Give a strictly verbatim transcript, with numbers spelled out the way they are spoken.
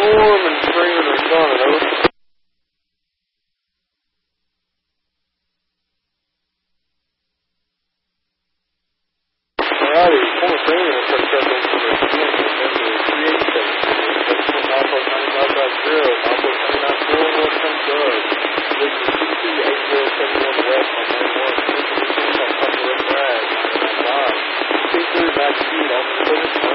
storm and screaming and running, over. Alrighty, fourteen, and put a couple into the skin, and then the three eight seven, Norfolk ninety-five point zero, Norfolk ninety-nine four, North Coast Guard. This is C C eight zero seven one West on main one, Central East on West Drag, nine nine five. Speaker, back speed, on the service,